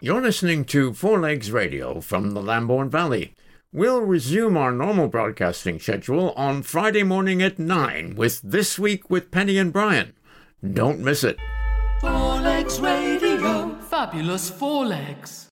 You're listening to Four Legs Radio from the Lambourne Valley. We'll resume our normal broadcasting schedule on Friday morning at 9 with This Week with Penny and Brian. Don't miss it. Four Legs Radio. Fabulous Four Legs.